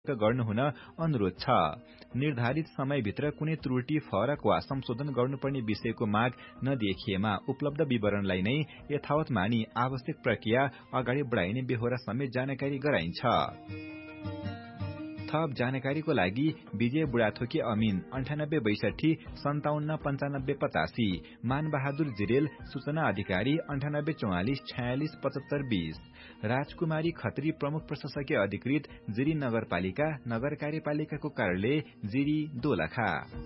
गर्नुहुन अनुरोध छ। निर्धारित समयभित्र कुनै त्रुटि, फरक वा संशोधन गर्नुपर्ने विषयको माग नदेखिएमा उपलब्ध विवरणलाई नै यथावत मानी आवश्यक प्रक्रिया अगाडि बढाइने बेहोरा समेत जानकारी गराइन्छ। थप जानकारीको लागि विजय बुढाथोकी अमिन 9862 57 95 85, मानबहादुर जिरेल सूचना अधिकारी 9844 46 75 20, राजकुमारी खत्री प्रमुख प्रशासकीय अधिकृत जिरी नगरपालिका नगर कार्यपालिकाको कार्यालय जिरी दोलखा।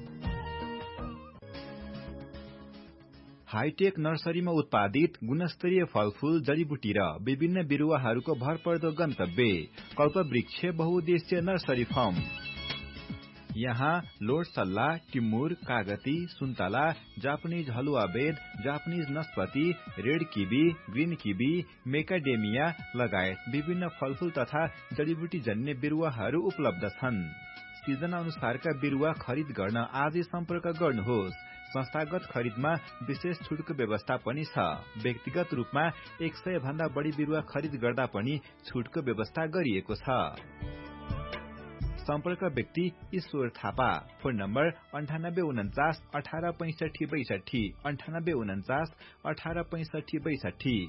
हाईटेक नर्सरीमा उत्पादित गुणस्तरीय फलफूल, जडीबुटी र विभिन्न बिरुवाहरूको भरपर्दो गन्तव्य कल्पवृक्ष बहुउद्देश्य नर्सरी फर्म। यहाँ लोड सल्ला, टिमुर, कागती, सुन्तला, जापानिज हलुवा बेद, Japanese नस्पति, red kiwi, green kiwi, मेकाडेमिया लगायत विभिन्न फलफूल तथा जडीबुटी जन्य बिरुवाहरू उपलब्ध छन्। सिजन अनुसारका बिरुवा खरिद गर्न आजै सम्पर्क गर्नुहोस्। संस्थागत खरिदमा विशेष छुटको व्यवस्था पनि छ। व्यक्तिगत रूपमा 100 भन्दा बढी बिरुवा खरिद गर्दा पनि छुटको व्यवस्था गरिएको छ। सम्पर्क व्यक्ति ईश्वर थापा। Phone number 9849 18 65 62, 9849 18 65 62।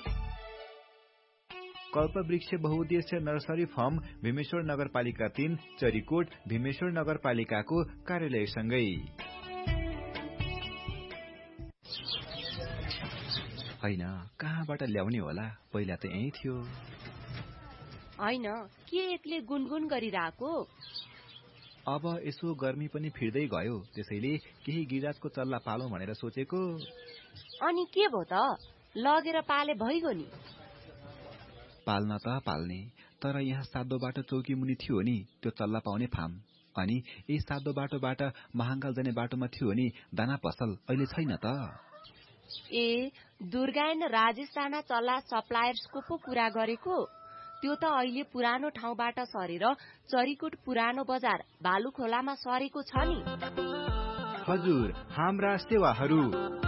कल्पवृक्ष बहुउद्देश्य नर्सरी फर्म भीमेश्वर नगरपालिका 3 चरीकोट भीमेश्वर नगरपालिकाको कार्यालयसँगै। हैन, कहाँबाट ल्याउने होला? पहिला त यही थियो। हैन, के एक्लै गुनगुन गरिरहेको? अब यसो गर्मी पनि फिर्दै गयो, त्यसैले केही गिराजको चल्ला पालौं भनेर सोचेको। अनि के भो त? लगेर पाले भइगयो नि। पाल्न त पाल्ने, तर यहाँ सादो बाटो चौकी मुनि थियो नि त्यो चल्ला पाउने फार्म। अनि यही सादो बाटोबाट महाङ्काल जाने बाटोमा थियो नि दाना पसल, अहिले छैन त। ए, दुर्गायन राजेश राणा चल्ला सप्लायर्सको पो कुरा गरेको? त्यो त अहिले पुरानो ठाउँबाट सरेर चरीकोट पुरानो बजार भालुखोलामा सरेको छ नि। हजुर, हाम्रा सेवाहरू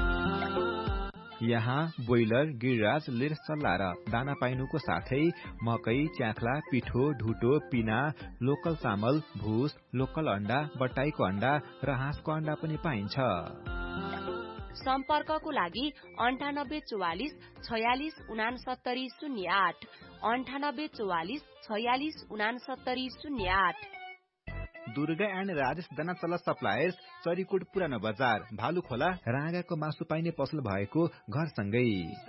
यहाँ बोइलर, गिरिराज, लेर सल्ला र दाना पाइनुको साथै मकै, च्याख्ला, पिठो, ढुटो, पिना, लोकल चामल, भुस, लोकल अन्डा, बट्टाईको अन्डा र हाँसको अन्डा पनि पाइन्छ। सम्पर्कको लागि 9844 46 69 08, 9844 46 69 08। दुर्गा एन्ड राजेश दाना चल्ला सप्लायर्स, चरीकोट पुरानो बजार भालुखोला, राँगाको मासु पाइने पसल भएको घरसँगै।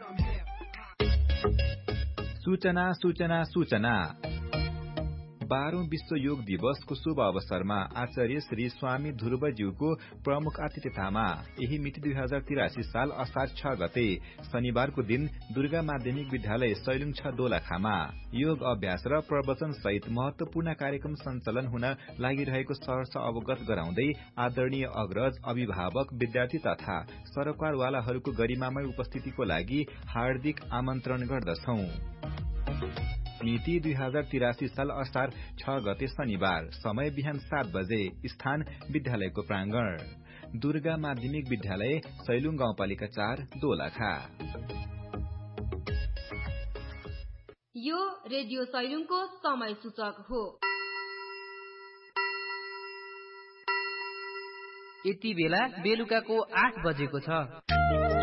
सूचना सूचना सूचना। 12औं विश्व योग दिवसको शुभ अवसरमा आचार्य श्री स्वामी ध्रुवज्यूको प्रमुख आतिथ्यतामा यही मिति 2083 साल असार 6 गते शनिबारको दिन दुर्गा माध्यमिक विद्यालय सैलुङ 6 दोलखामा योग अभ्यास र प्रवचन सहित महत्वपूर्ण कार्यक्रम सञ्चालन हुन लागिरहेको सहर्ष अवगत गराउँदै आदरणीय अग्रज, अभिभावक, विद्यार्थी तथा सरकारवालाहरूको गरिमामय उपस्थितिको लागि हार्दिक आमन्त्रण गर्दछौ। मिति 2083 साल असार 6 गते शनिबार, समय बिहान 7 बजे, स्थान विद्यालयको प्राङ्गण, दुर्गा माध्यमिक विद्यालय सैलुङ गाउँपालिका 4 दोलखा। यो रेडियो सैलुङको समय सूचक हो। यति बेला बेलुकाको 8 बजेको छ।